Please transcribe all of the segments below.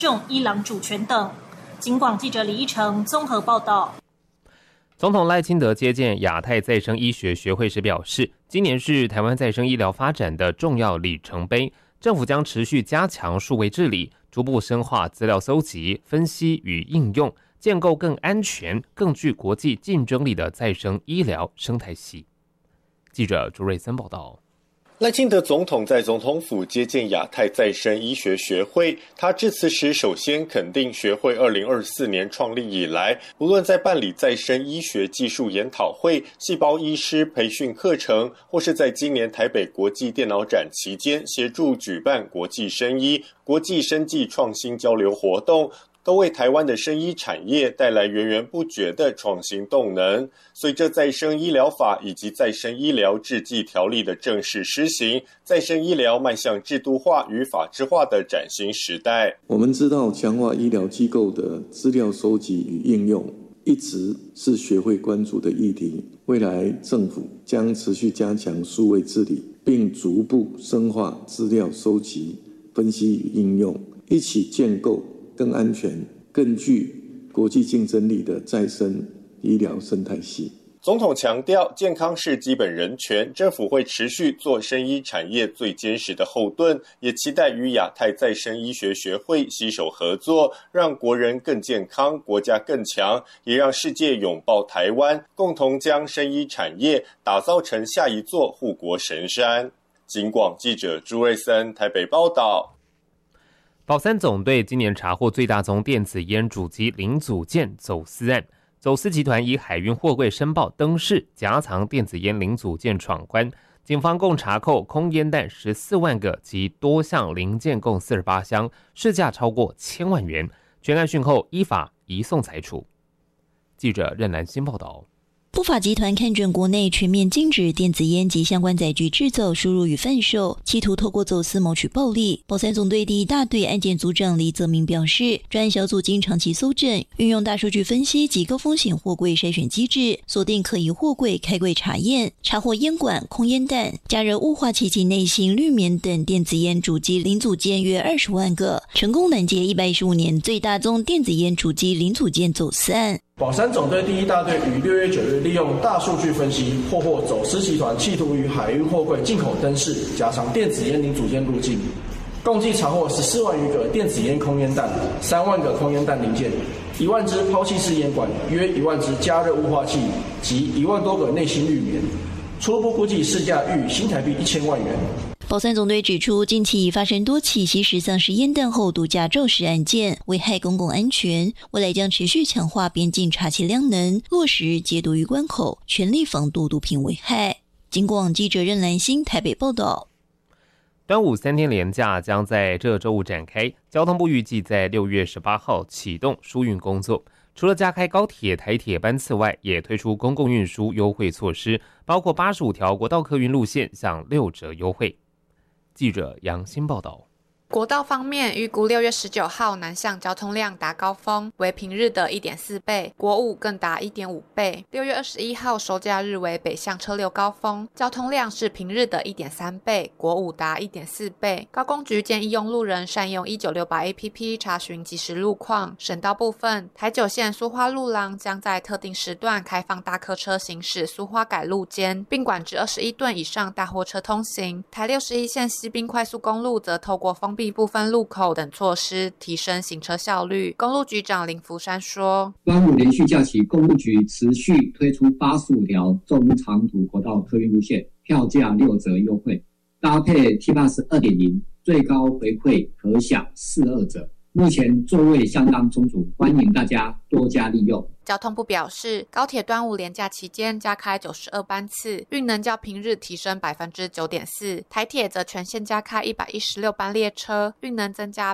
重伊朗主权等。警广记者李一成综合报道。 总统赖清德接见亚太再生医学学会时表示，今年是台湾再生医疗发展的重要里程碑，政府将持续加强数位治理，逐步深化资料搜集、分析与应用，建构更安全、更具国际竞争力的再生医疗生态系。记者朱瑞森报道。 赖清德总统在总统府接见亚太再生医学学会，他致辞时首先肯定学会2024年创立以来，无论在办理再生医学技术研讨会、细胞医师培训课程，或是在今年台北国际电脑展期间协助举办国际生医、国际生技创新交流活动，都为台湾的生医产业带来源源不绝的创新动能。随着再生医疗法以及再生医疗制剂条例的正式施行，再生医疗迈向制度化与法制化的崭新时代。 我们知道，强化医疗机构的资料收集与应用一直是学会关注的议题。未来政府将持续加强数位治理，并逐步深化资料收集、分析与应用，一起建构更安全、更具国际竞争力的再生医疗生态系。 总统强调，健康是基本人权，政府会持续做生医产业最坚实的后盾，也期待与亚太再生医学学会携手合作，让国人更健康，国家更强，也让世界拥抱台湾，共同将生医产业打造成下一座护国神山。警广记者朱瑞森台北报道。 保三总队今年查获最大宗电子烟主机零组件走私案，走私集团以海运货柜申报登示夹藏电子烟零组件闯关，警方共查扣空烟弹14万个及多项零件共48箱，市价超过1000万元。全案讯后依法移送裁处。记者任兰新报道。 不法集团看准国内全面禁止电子烟及相关载具制造、输入与贩售，企图透过走私谋取暴利。保三总队第一大队案件组长李泽明表示，专案小组经长期搜证，运用大数据分析及高风险货柜筛选机制，锁定可疑货柜开柜查验，查获烟管、空烟弹、加热雾化器及内芯、滤棉等电子烟主机零组件约20万个，成功拦截115年最大宗电子烟主机零组件走私案。 保三总队第一大队于6月9日利用大数据分析，破获走私集团企图于海运货柜进口灯饰夹藏电子烟零组件入境，共计查获14万余个电子烟空烟弹、3万个空烟弹零件、1万支抛弃式烟管、约1万支加热雾化器及1万多个内芯滤棉，初步估计市价逾新台币1000万元。 保三总队指出，近期已发生多起吸食丧失烟弹后毒驾肇事案件，危害公共安全。未来将持续强化边境查缉量能，落实戒毒于关口，全力防毒毒品危害。警广记者任兰心台北报道。 端午3天连假将在这周五展开，交通部预计在6月18号启动疏运工作。除了加开高铁、台铁班次外，也推出公共运输优惠措施，包括85条国道客运路线享6折优惠。记者杨欣报道。 国道方面，预估6月19号南向交通量达高峰，为平日的 1.4 倍，国五更达 1.5 倍。6月21号收假日为北向车流高峰，交通量是平日的 1.3 倍，国五达 1.4 倍。高公局建议用路人善用1968 APP 查询即时路况。省道部分，台9线苏花路廊将在特定时段开放大客车行驶苏花改路间，并管制21吨以上大货车通行。台61线西滨快速公路则透过封闭部分路口等措施提升行车效率。公路局长林福山说， 端午连续假期，公路局持续推出85条中长途国道客运路线，票价6折优惠，搭配 T-Bus 2.0， 最高回馈可享42折。目前座位相当充足，欢迎大家多加利用。 交通部表示，高铁端午连假期间加开92班次，运能较平日提升 9.4%， 台铁则全线加开116班列车，运能增加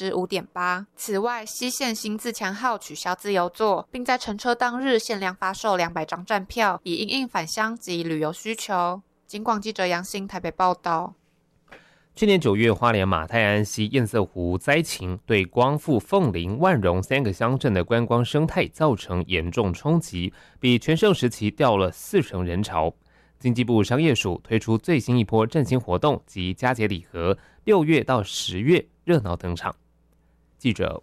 5.8%。 此外，西线新自强号取消自由座，并在乘车当日限量发售200张站票，以因应返乡及旅游需求。警广记者杨欣台北报道。 去年9月，花莲马太安溪堰塞湖灾情对光复、凤林、万荣3个乡镇的观光生态造成严重冲击，比全盛时期掉了40%人潮。经济部商业署推出最新一波振兴活动及佳节礼盒，6月到10月热闹登场。记者